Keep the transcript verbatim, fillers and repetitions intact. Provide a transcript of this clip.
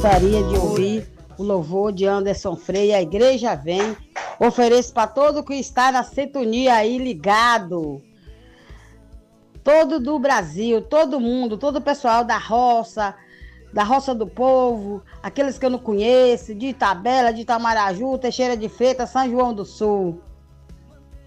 gostaria de ouvir o louvor de Anderson Freire, A Igreja Vem. Ofereço para todo que está na sintonia aí, ligado. Todo do Brasil, todo mundo, todo o pessoal da roça, da Roça do Povo, aqueles que eu não conheço, de Itabela, de Itamaraju, Teixeira de Freitas, São João do Sul.